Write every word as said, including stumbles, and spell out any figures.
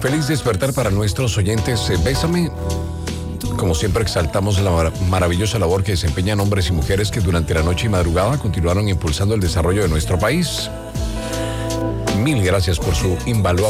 Feliz despertar para nuestros oyentes. Eh, Bésame. Como siempre, exaltamos la mar- maravillosa labor que desempeñan hombres y mujeres que durante la noche y madrugada continuaron impulsando el desarrollo de nuestro país. Mil gracias por su invaluable